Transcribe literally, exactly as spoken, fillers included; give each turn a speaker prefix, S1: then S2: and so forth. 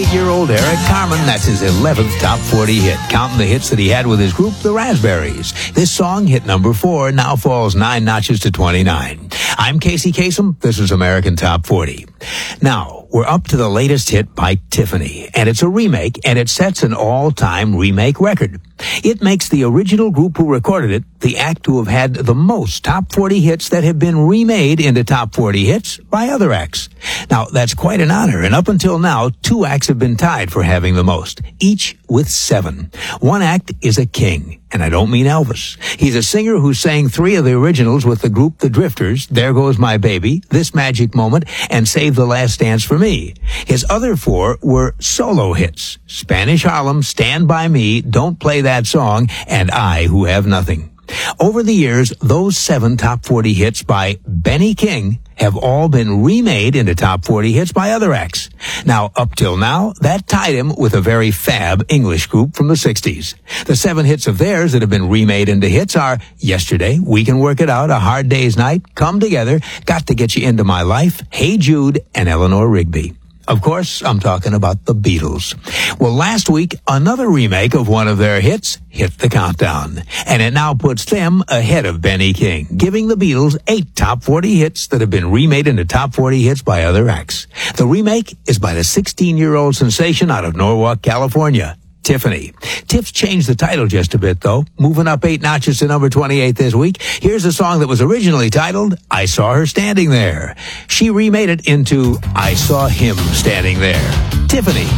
S1: twenty-eight-year-old Eric Carmen. That's his eleventh top forty hit, counting the hits that he had with his group, the Raspberries. This song hit number four, now falls nine notches to twenty-nine. I'm Casey Kasem. This is American Top forty. Now, we're up to the latest hit by Tiffany, and it's a remake, and it sets an all-time remake record. It makes the original group who recorded it the act to have had the most top forty hits that have been remade into top forty hits by other acts. Now, that's quite an honor, and up until now, two acts have been tied for having the most, each with seven. One act is a king, and I don't mean Elvis. He's a singer who sang three of the originals with the group The Drifters, There Goes My Baby, This Magic Moment, and Save the Last Dance for Me. His other four were solo hits, Spanish Harlem, Stand By Me, Don't Play That Song, and I Who Have Nothing. Over the years, those seven top forty hits by Benny King have all been remade into top forty hits by other acts. Now, up till now, that tied him with a very fab English group from the sixties. The seven hits of theirs that have been remade into hits are Yesterday, We Can Work It Out, A Hard Day's Night, Come Together, Got to Get You Into My Life, Hey Jude, and Eleanor Rigby. Of course, I'm talking about the Beatles. Well, last week, another remake of one of their hits hit the countdown, and it now puts them ahead of Benny King, giving the Beatles eight top forty hits that have been remade into top forty hits by other acts. The remake is by the sixteen-year-old sensation out of Norwalk, California, Tiffany. Tiff's changed the title just a bit, though, moving up eight notches to number twenty-eight this week. Here's a song that was originally titled, I Saw Her Standing There. She remade it into I Saw Him Standing There. Tiffany.